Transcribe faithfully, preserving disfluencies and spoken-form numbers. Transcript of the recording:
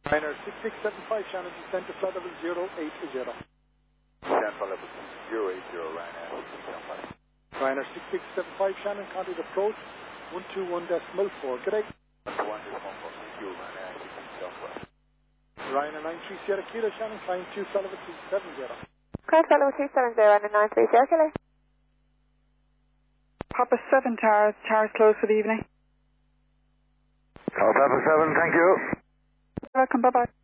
Ryanair six six seven five, Shannon, descent to flight level zero eight zero. Descent flight level zero eight zero, Ryanair six six seven five. Ryanair six six seven five, Shannon, contact approach one two one decimal four. Good day. one two one decimal four, thank you, Ryanair six six seven five. Ryanair nine three Sierra Kilo, Shannon, climb two flight level two seven zero. Climb flight level two seven zero and a nine three Sierra Kilo. Papa seven towers, towers closed for the evening. Call Papa seven, thank you. Welcome, bye-bye.